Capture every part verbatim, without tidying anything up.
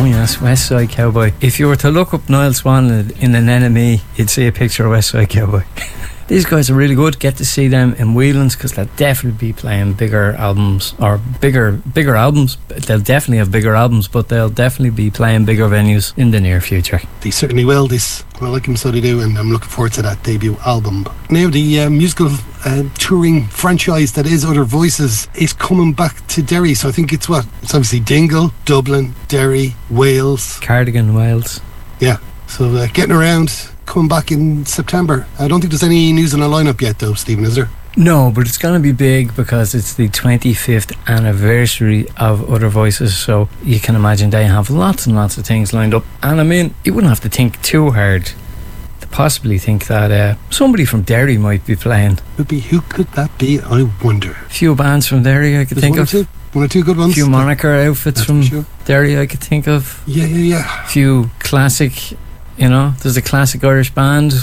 Oh yes, West Side Cowboy. If you were to look up Niall Swan in an N M E, you'd see a picture of West Side Cowboy. These guys are really good. Get to see them in Whelan's because they'll definitely be playing bigger albums or bigger bigger albums. They'll definitely have bigger albums, but they'll definitely be playing bigger venues in the near future. They certainly will. This, I like them, so they do, and I'm looking forward to that debut album. Now, the uh, musical uh, touring franchise that is Other Voices is coming back to Derry. So I think it's what? It's obviously Dingle, Dublin, Derry, Wales. Cardigan, Wales. Yeah. So uh, getting around, coming back in September. I don't think there's any news on the lineup yet, though, Stephen, is there? No, but it's going to be big because it's the twenty-fifth anniversary of Other Voices, so you can imagine they have lots and lots of things lined up. And I mean, you wouldn't have to think too hard to possibly think that uh, somebody from Derry might be playing. Would be, who could that be, I wonder? A few bands from Derry I could There's think one of. Or two, one or two good ones. A few moniker outfits That's from sure. Derry I could think of. Yeah, yeah, yeah. A few classic... You know, there's a classic Irish band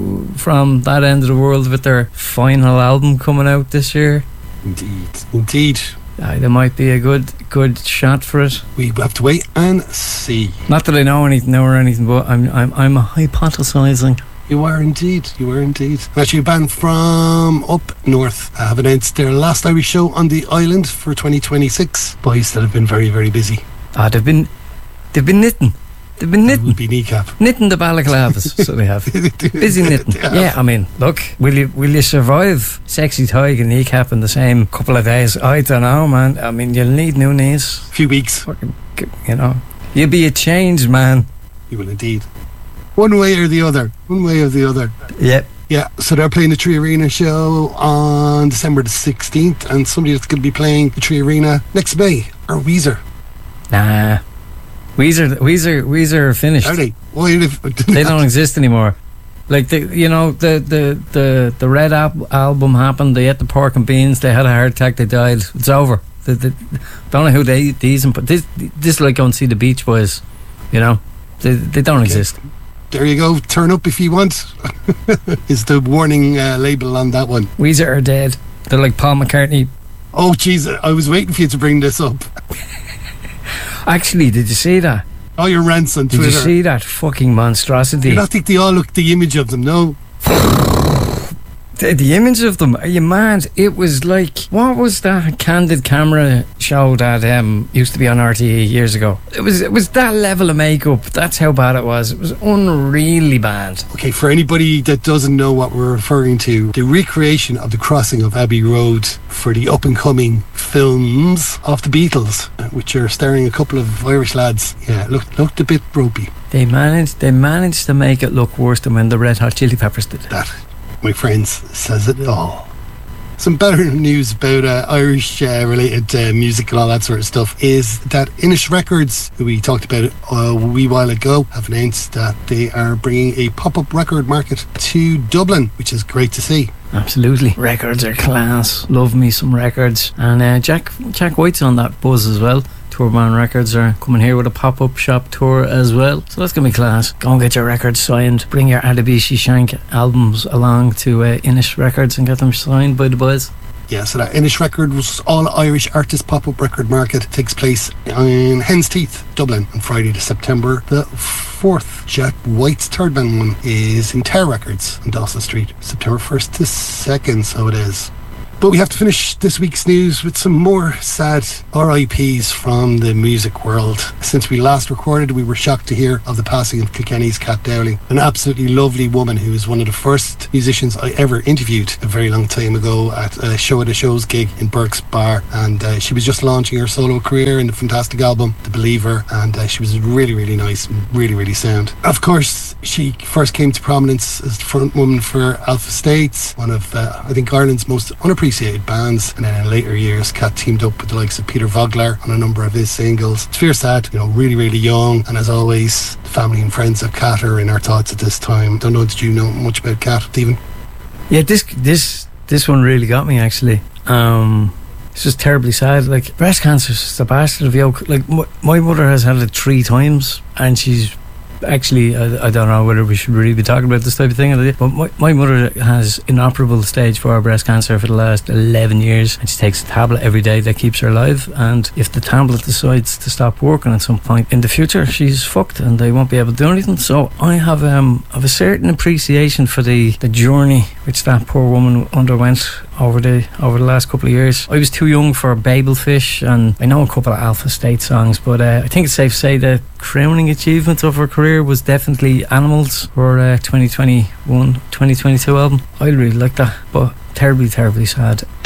from that end of the world with their final album coming out this year. Indeed, indeed. Uh, there might be a good good shot for it. We have to wait and see. Not that I know anything or anything, but I'm I'm I'm hypothesising. You are indeed, you are indeed. Actually, a band from up north have announced their last Irish show on the island for twenty twenty-six. Boys that have been very, very busy. Ah, they've been they've been knitting. They've been knitting. That would be kneecap. Knitting the balaclavas, so they have. Busy knitting. Yeah, I mean, look, will you will you survive Sexy Tig and kneecap in the same couple of days? I don't know, man. I mean, you'll need new knees. A few weeks. Fucking, you know. You'll be a changed man. You will indeed. One way or the other. One way or the other. Yep. Yeah, so they're playing the Tree Arena show on December the sixteenth, and somebody that's going to be playing the Tree Arena next May are Weezer. Nah. Weezer, Weezer, Weezer are finished. Are they? Why are they? They don't exist anymore. Like the, you know, the the the the Red Al- album happened. They ate the pork and beans. They had a heart attack. They died. It's over. They, they, don't know who they eat these and put this. This is like going to see the Beach Boys. You know, they they don't okay. exist. There you go. Turn up if you want. Is the warning uh, label on that one? Weezer are dead. They're like Paul McCartney. Oh jeez, I was waiting for you to bring this up. Actually, did you see that? Oh, your rants on Twitter. Did you see that fucking monstrosity? You don't think they all look the image of them, no? The, the image of them, are you mad? It was like, what was that candid camera show that um, used to be on R T E years ago? It was it was that level of makeup. That's how bad it was. It was unreally bad. Okay, for anybody that doesn't know what we're referring to, the recreation of the crossing of Abbey Road for the up-and-coming films of the Beatles, which are starring a couple of Irish lads. Yeah, looked looked a bit ropey. They managed, they managed to make it look worse than when the Red Hot Chili Peppers did. That, my friends, says it all. Some better news about uh, Irish uh, related uh, music and all that sort of stuff is that Inish Records, who we talked about a wee while ago, have announced that they are bringing a pop-up record market to Dublin, which is great to see. Absolutely. Records are class. Love me some records. And uh, Jack Jack White's on that buzz as well. Turban Records are coming here with a pop-up shop tour as well, so that's going to be class. Go and get your records signed. Bring your Adebisi Shank albums along to uh, Inish Records and get them signed by the boys. Yeah, so that Inish Record was all Irish artist pop-up record market takes place in Hen's Teeth, Dublin, on Friday to September the fourth. Jack White's third band one is in Tower Records on Dawson Street, September first to second, so it is. But we have to finish this week's news with some more sad R I Ps from the music world. Since we last recorded, we were shocked to hear of the passing of Kilkenny's Cat Dowling, an absolutely lovely woman who was one of the first musicians I ever interviewed a very long time ago at a Show of the Shows gig in Burke's Bar, and uh, she was just launching her solo career in the fantastic album The Believer, and uh, she was really, really nice and really, really sound. Of course, she first came to prominence as the front woman for Alpha States, one of, uh, I think, Ireland's most unappreciated bands, and then in later years Cat teamed up with the likes of Peter Vogler on a number of his singles. It's fair sad, you know, really really young, and as always the family and friends of Cat are in our thoughts at this time. Don't know, did you know much about Cat, Stephen? Yeah, this this this one really got me actually. Um it's just terribly sad. Like, breast cancer is just a bastard of yoke. Like, m- my mother has had it three times and she's Actually, I, I don't know whether we should really be talking about this type of thing, but my, my mother has inoperable stage four breast cancer for the last eleven years, and she takes a tablet every day that keeps her alive, and if the tablet decides to stop working at some point in the future, she's fucked and they won't be able to do anything. So I have um have a certain appreciation for the, the journey which that poor woman underwent over the over the last couple of years. I was too young for Babelfish, and I know a couple of Alpha State songs, but uh, I think it's safe to say the crowning achievement of her career was definitely Animals, her uh, twenty twenty-one twenty twenty-two album. I really like that, but terribly, terribly sad.